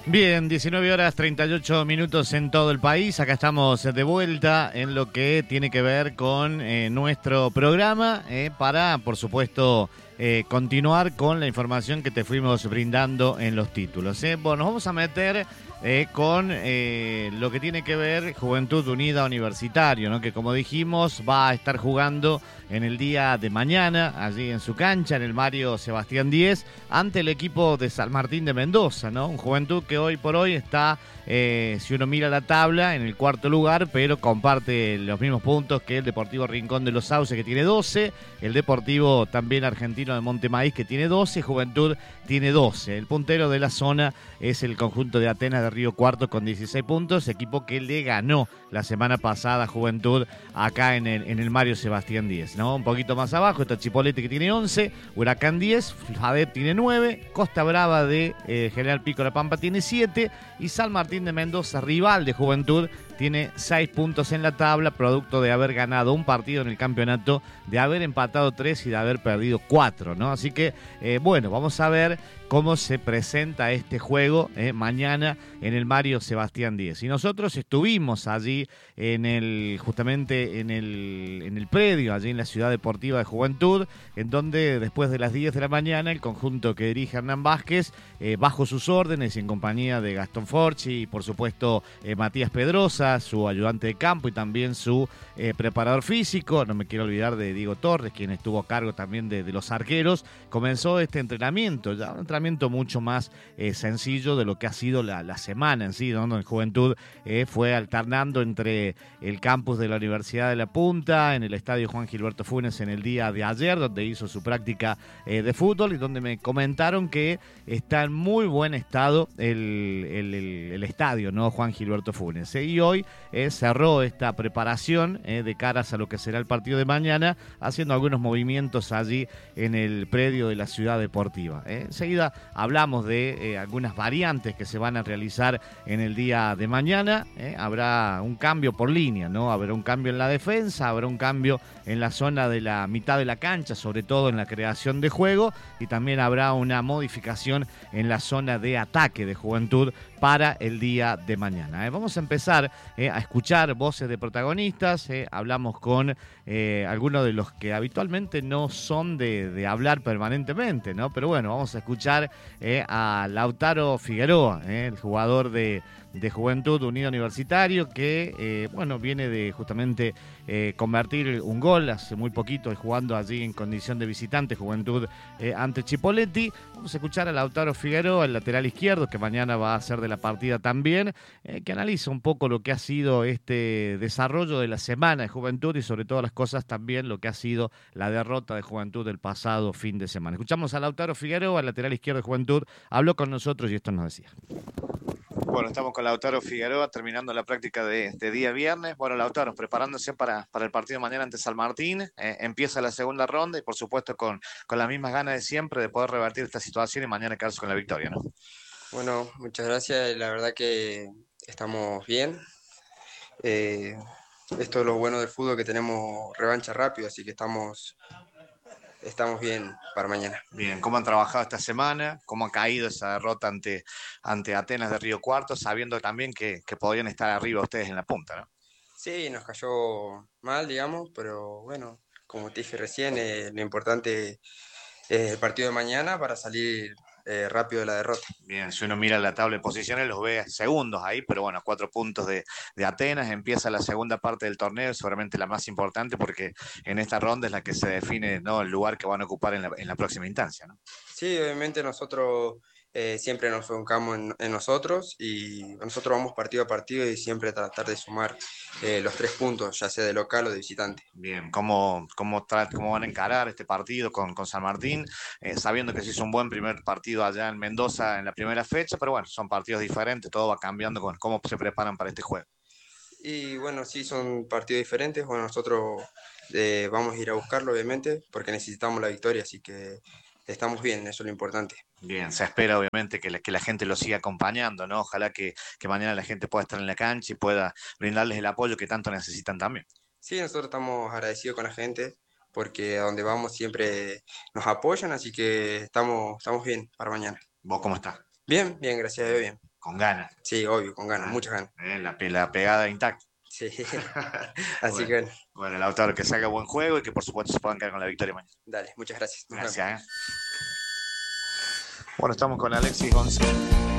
Bien, 19 horas 38 minutos en todo el país. Acá estamos de vuelta en lo que tiene que ver con nuestro programa para, por supuesto, continuar con la información que te fuimos brindando en los títulos. Bueno, nos vamos a meter con lo que tiene que ver Juventud Unida Universitario, ¿no? Que como dijimos va a estar jugando en el día de mañana, allí en su cancha, en el Mario Sebastián Díez, ante el equipo de San Martín de Mendoza, ¿no? Un Juventud que hoy por hoy está, si uno mira la tabla, en el cuarto lugar, pero comparte los mismos puntos que el Deportivo Rincón de los Sauces, que tiene 12, el Deportivo también argentino de Montemaíz, que tiene 12, Juventud tiene 12. El puntero de la zona es el conjunto de Atenas de Río Cuarto con 16 puntos, equipo que le ganó la semana pasada a Juventud acá en el Mario Sebastián Díez, ¿no? Un poquito más abajo está Chipolete, que tiene 11, Huracán 10, Fadet tiene 9, Costa Brava de General Pico La Pampa tiene 7 y San Martín de Mendoza, rival de Juventud, tiene 6 puntos en la tabla, producto de haber ganado un partido en el campeonato, de haber empatado 3 y de haber perdido 4, ¿no? Así que, bueno, vamos a ver cómo se presenta este juego mañana en el Mario Sebastián Díez. Y nosotros estuvimos allí justamente en el predio, allí en la Ciudad Deportiva de Juventud, en donde después de las 10 de la mañana el conjunto que dirige Hernán Vázquez, bajo sus órdenes y en compañía de Gastón Forchi y por supuesto Matías Pedrosa, su ayudante de campo y también su preparador físico, no me quiero olvidar de Diego Torres, quien estuvo a cargo también de los arqueros, comenzó este entrenamiento, ya un entrenamiento mucho más sencillo de lo que ha sido la semana en sí, donde en Juventud fue alternando entre el campus de la Universidad de La Punta, en el estadio Juan Gilberto Funes en el día de ayer, donde hizo su práctica de fútbol y donde me comentaron que está en muy buen estado el estadio, ¿no? Juan Gilberto Funes. Y hoy cerró esta preparación de caras a lo que será el partido de mañana, haciendo algunos movimientos allí en el predio de la Ciudad Deportiva. Enseguida hablamos de algunas variantes que se van a realizar en el día de mañana. Habrá un cambio por línea, ¿no? Habrá un cambio en la defensa, habrá un cambio en la zona de la mitad de la cancha, sobre todo en la creación de juego, y también habrá una modificación en la zona de ataque de Juventud para el día de mañana. Vamos a empezar a escuchar voces de protagonistas. Hablamos con algunos de los que habitualmente no son de hablar permanentemente, ¿no? Pero bueno, vamos a escuchar a Lautaro Figueroa, el jugador de Juventud Unido Universitario, que bueno, viene de justamente convertir un gol hace muy poquito, jugando allí en condición de visitante Juventud ante Chipoleti. Vamos a escuchar a Lautaro Figueroa, el lateral izquierdo, que mañana va a ser de la partida también, que analiza un poco lo que ha sido este desarrollo de la semana de Juventud y sobre todas las cosas también lo que ha sido la derrota de Juventud del pasado fin de semana. Escuchamos a Lautaro Figueroa, el lateral izquierdo de Juventud, habló con nosotros y esto nos decía. Bueno, estamos con Lautaro Figueroa terminando la práctica de día viernes. Bueno, Lautaro, preparándose para el partido de mañana ante San Martín. Empieza la segunda ronda y por supuesto con las mismas ganas de siempre de poder revertir esta situación y mañana quedarse con la victoria, ¿no? Bueno, muchas gracias. La verdad que estamos bien. Esto es lo bueno del fútbol, que tenemos revancha rápido, así que estamos bien para mañana. Bien, ¿cómo han trabajado esta semana? ¿Cómo ha caído esa derrota ante Atenas de Río Cuarto, sabiendo también que podrían estar arriba ustedes en la punta, ¿no? Sí, nos cayó mal, digamos, pero bueno, como te dije recién, lo importante es el partido de mañana para salir rápido de la derrota. Bien, si uno mira la tabla de posiciones, los ve segundos ahí, pero bueno, 4 puntos de Atenas. Empieza la segunda parte del torneo, seguramente la más importante, porque en esta ronda es la que se define, ¿no?, el lugar que van a ocupar en la próxima instancia, ¿no? Sí, obviamente nosotros siempre nos enfocamos en nosotros y nosotros vamos partido a partido y siempre tratar de sumar los 3 puntos, ya sea de local o de visitante. Bien, ¿cómo van a encarar este partido con San Martín? Sabiendo que se hizo un buen primer partido allá en Mendoza en la primera fecha, pero bueno, son partidos diferentes, todo va cambiando con cómo se preparan para este juego. Y bueno, sí, son partidos diferentes. Bueno, nosotros vamos a ir a buscarlo, obviamente, porque necesitamos la victoria, así que estamos bien, eso es lo importante. Bien, se espera obviamente que la gente lo siga acompañando, ¿no? Ojalá que mañana la gente pueda estar en la cancha y pueda brindarles el apoyo que tanto necesitan también. Sí, nosotros estamos agradecidos con la gente, porque a donde vamos siempre nos apoyan, así que estamos bien para mañana. ¿Vos cómo estás? Bien, bien, gracias a Dios, bien. con ganas. Sí, obvio, con ganas, muchas ganas. La pegada intacta. Sí, así Bueno, que bueno, Lautaro, que salga buen juego y que por supuesto se puedan quedar con la victoria mañana. dale, muchas gracias. Nos vemos. Gracias. Bueno, estamos con Alexis González.